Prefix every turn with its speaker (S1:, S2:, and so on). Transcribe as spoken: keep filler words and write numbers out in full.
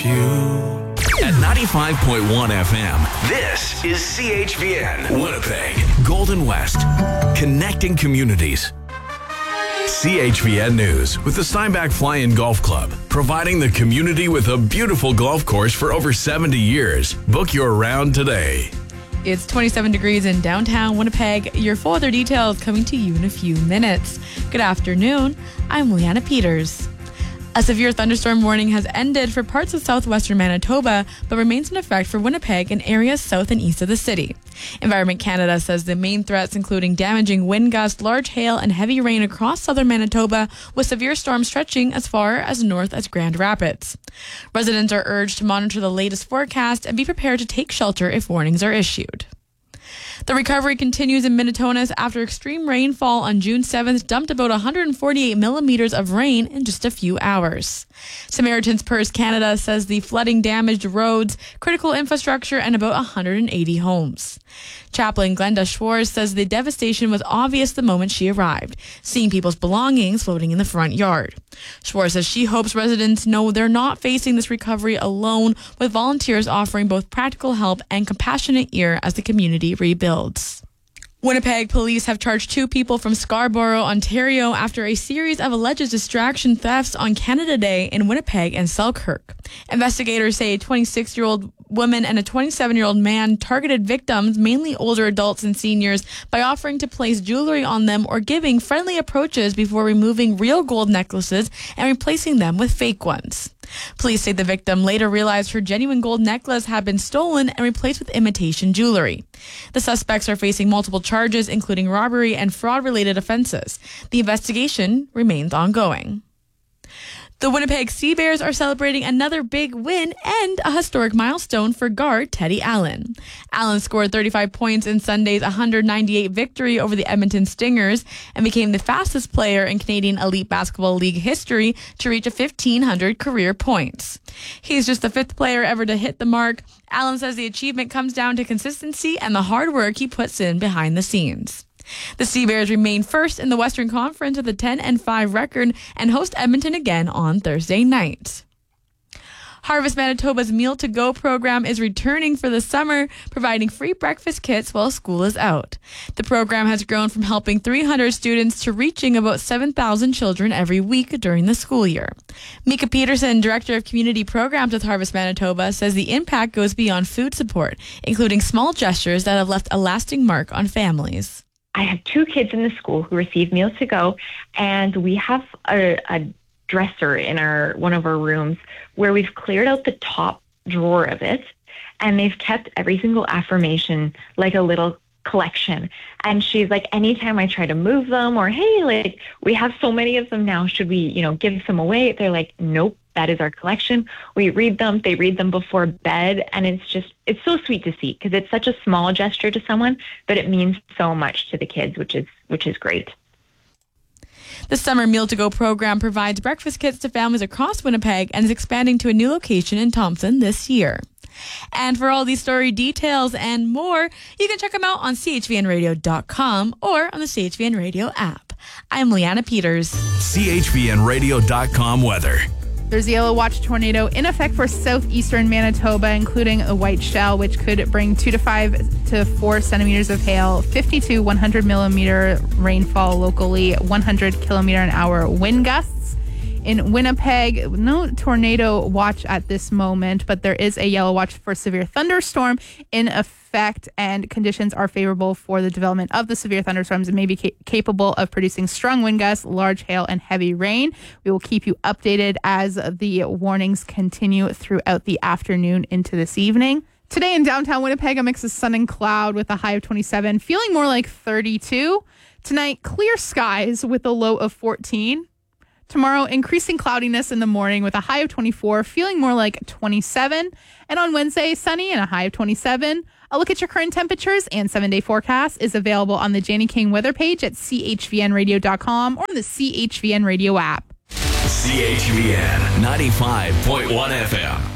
S1: At ninety-five point one F M, this is C H V N, Winnipeg, Golden West, connecting communities. C H V N News with the Steinbach Fly-In Golf Club, providing the community with a beautiful golf course for over seventy years. Book your round today.
S2: It's twenty-seven degrees in downtown Winnipeg. Your full weather details coming to you in a few minutes. Good afternoon. I'm Leanna Peters. A severe thunderstorm warning has ended for parts of southwestern Manitoba, but remains in effect for Winnipeg and areas south and east of the city. Environment Canada says the main threats including damaging wind gusts, large hail, and heavy rain across southern Manitoba, with severe storms stretching as far as north as Grand Rapids. Residents are urged to monitor the latest forecast and be prepared to take shelter if warnings are issued. The recovery continues in Minitonas after extreme rainfall on June seventh dumped about one hundred forty-eight millimeters of rain in just a few hours. Samaritan's Purse Canada says the flooding damaged roads, critical infrastructure, and about one hundred eighty homes. Chaplain Glenda Schwartz says the devastation was obvious the moment she arrived, seeing people's belongings floating in the front yard. Schwartz says she hopes residents know they're not facing this recovery alone, with volunteers offering both practical help and compassionate ear as the community rebuilds. Winnipeg police have charged two people from Scarborough, Ontario, after a series of alleged distraction thefts on Canada Day in Winnipeg and Selkirk. Investigators say a twenty-six-year-old woman and a twenty-seven-year-old man targeted victims, mainly older adults and seniors, by offering to place jewelry on them or giving friendly approaches before removing real gold necklaces and replacing them with fake ones. Police say the victim later realized her genuine gold necklace had been stolen and replaced with imitation jewelry. The suspects are facing multiple charges, including robbery and fraud-related offenses. The investigation remains ongoing. The Winnipeg Sea Bears are celebrating another big win and a historic milestone for guard Teddy Allen. Allen scored thirty-five points in Sunday's one hundred ninety-eight victory over the Edmonton Stingers and became the fastest player in Canadian Elite Basketball League history to reach a fifteen hundred career points. He's just the fifth player ever to hit the mark. Allen says the achievement comes down to consistency and the hard work he puts in behind the scenes. The Sea Bears remain first in the Western Conference with a ten and five record and host Edmonton again on Thursday night. Harvest Manitoba's Meal to Go program is returning for the summer, providing free breakfast kits while school is out. The program has grown from helping three hundred students to reaching about seven thousand children every week during the school year. Mika Peterson, Director of Community Programs with Harvest Manitoba, says the impact goes beyond food support, including small gestures that have left a lasting mark on families.
S3: I have two kids in the school who receive Meals to Go, and we have a, a dresser in our one of our rooms where we've cleared out the top drawer of it, and they've kept every single affirmation like a little collection. And she's like, anytime I try to move them or, hey, like, we have so many of them now, should we, you know, give some away? They're like, nope, that is our collection. We read them. They read them before bed. And it's just, it's so sweet to see because it's such a small gesture to someone, but it means so much to the kids, which is, which is great.
S2: The Summer Meal to Go program provides breakfast kits to families across Winnipeg and is expanding to a new location in Thompson this year. And for all these story details and more, you can check them out on C H V N radio dot com or on the C H V N Radio app. I'm Leanna Peters.
S1: C H V N radio dot com weather.
S4: There's a yellow watch tornado in effect for southeastern Manitoba, including a white shell, which could bring two to five to four centimeters of hail, fifty to one hundred millimeter rainfall locally, one hundred kilometer an hour wind gusts. In Winnipeg, no tornado watch at this moment, but there is a yellow watch for severe thunderstorm in effect, and conditions are favorable for the development of the severe thunderstorms and may be ca- capable of producing strong wind gusts, large hail, and heavy rain. We will keep you updated as the warnings continue throughout the afternoon into this evening. Today in downtown Winnipeg, a mix of sun and cloud with a high of twenty-seven, feeling more like thirty-two. Tonight, clear skies with a low of fourteen. Tomorrow, increasing cloudiness in the morning with a high of twenty-four, feeling more like twenty-seven. And on Wednesday, sunny and a high of twenty-seven. A look at your current temperatures and seven-day forecast is available on the Janie King weather page at C H V N radio dot com or on the C H V N Radio app.
S1: C H V N ninety-five point one F M.